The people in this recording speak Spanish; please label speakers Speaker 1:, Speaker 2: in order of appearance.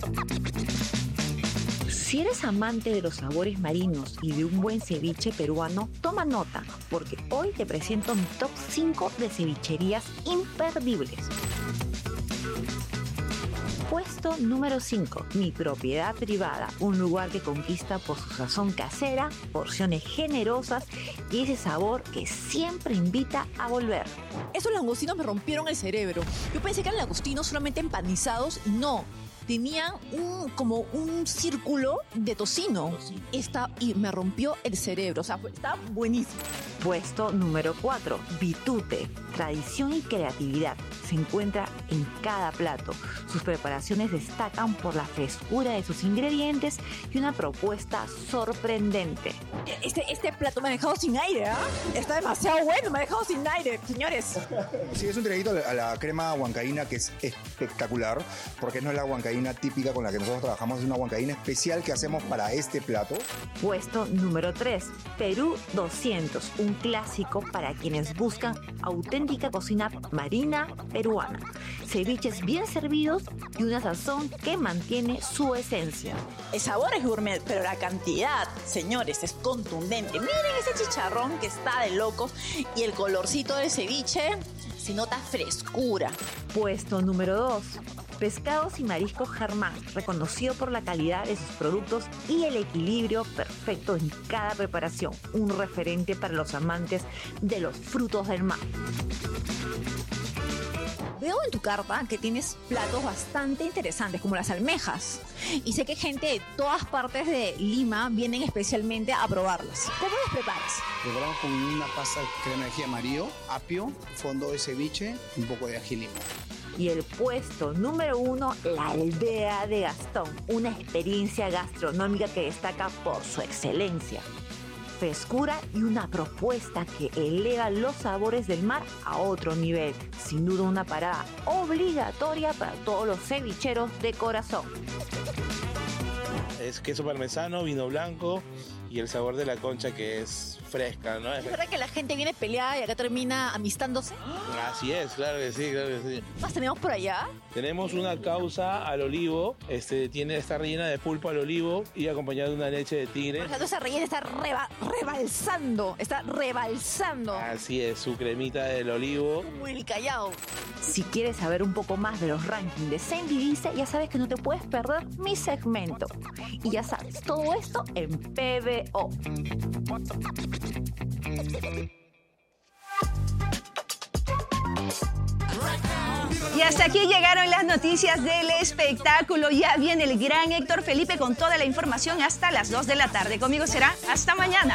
Speaker 1: Si eres amante de los sabores marinos y de un buen ceviche peruano, toma nota, porque hoy te presento mi top 5 de cevicherías imperdibles. Puesto número 5, mi propiedad privada, un lugar que conquista por su sazón casera, porciones generosas y ese sabor que siempre invita a volver.
Speaker 2: Esos langostinos me rompieron el cerebro. Yo pensé que eran langostinos solamente empanizados y no. Tenían como un círculo de tocino. Y me rompió el cerebro. O sea, está buenísimo.
Speaker 1: Puesto número 4, Vitute. Tradición y creatividad se encuentra en cada plato. Sus preparaciones destacan por la frescura de sus ingredientes y una propuesta sorprendente.
Speaker 2: Este plato me ha dejado sin aire, ¿ah? Está demasiado bueno, me ha dejado sin aire, señores.
Speaker 3: Sí, es un traguito a la crema huancaína que es espectacular, porque no es la huancaína típica con la que nosotros trabajamos, es una huancaína especial que hacemos para este plato.
Speaker 1: Puesto número 3, Perú 200, un clásico para quienes buscan auténtica cocina marina peruana. Ceviches bien servidos y una sazón que mantiene su esencia.
Speaker 2: El sabor es gourmet, pero la cantidad, señores, es contundente. Miren ese chicharrón que está de locos y el colorcito del ceviche se nota frescura.
Speaker 1: Puesto número 2, Pescados y Mariscos Germán, reconocido por la calidad de sus productos y el equilibrio perfecto en cada preparación. Un referente para los amantes de los frutos del mar.
Speaker 2: Veo en tu carta que tienes platos bastante interesantes, como las almejas. Y sé que gente de todas partes de Lima vienen especialmente a probarlas. ¿Cómo las preparas?
Speaker 4: Preparamos con una pasta de crema de ají amarillo, apio, fondo de ceviche, un poco de ají limón.
Speaker 1: Y el puesto número 1, la Aldea de Gastón, una experiencia gastronómica que destaca por su excelencia, frescura y una propuesta que eleva los sabores del mar a otro nivel. Sin duda una parada obligatoria para todos los cevicheros de corazón.
Speaker 5: Es queso parmesano, vino blanco y el sabor de la concha que es fresca, ¿no?
Speaker 2: ¿Es verdad que la gente viene peleada y acá termina amistándose?
Speaker 5: Así es, claro que sí, claro que sí.
Speaker 2: ¿Más tenemos por allá?
Speaker 5: Tenemos una causa al olivo, está rellena de pulpo al olivo y acompañada de una leche de tigre.
Speaker 2: Por ejemplo, esa rellena está rebalsando.
Speaker 5: Así es, su cremita del olivo.
Speaker 2: Como el Callao.
Speaker 1: Si quieres saber un poco más de los rankings de Sendy Dice, ya sabes que no te puedes perder mi segmento. Y ya sabes, todo esto en PBO.
Speaker 6: Y hasta aquí llegaron las noticias del espectáculo. Ya viene el gran Héctor Felipe con toda la información hasta las 2 de la tarde. Conmigo será hasta mañana.